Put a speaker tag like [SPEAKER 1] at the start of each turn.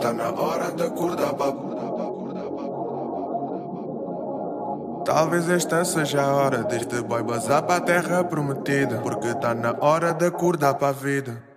[SPEAKER 1] Tá na hora de acordar pra... Talvez esta seja a hora deste boy bazar para a terra prometida, porque tá na hora de acordar para a vida.